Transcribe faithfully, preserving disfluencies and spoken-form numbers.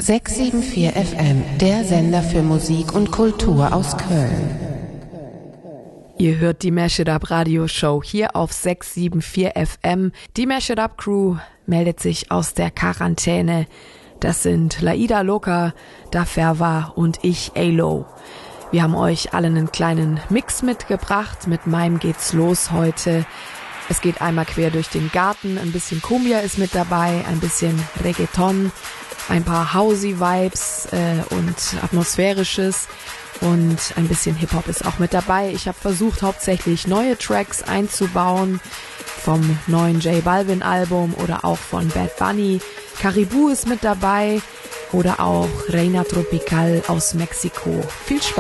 sechs sieben vier F M, der Sender für Musik und Kultur aus Köln. Ihr hört die Mash It Up Radioshow hier auf sechs sieben vier F M. Die Mash It Up Crew meldet sich aus der Quarantäne. Das sind Laida Loca, Daferwa und ich, A-Lo. Wir haben euch alle einen kleinen Mix mitgebracht. Mit meinem geht's los heute. Es geht einmal quer durch den Garten. Ein bisschen Cumbia ist mit dabei, ein bisschen Reggaeton, ein paar Housey-Vibes äh, und Atmosphärisches. Und ein bisschen Hip-Hop ist auch mit dabei. Ich habe versucht, hauptsächlich neue Tracks einzubauen. Vom neuen J Balvin Album oder auch von Bad Bunny. Caribou ist mit dabei. Oder auch Reina Tropical aus Mexiko. Viel Spaß!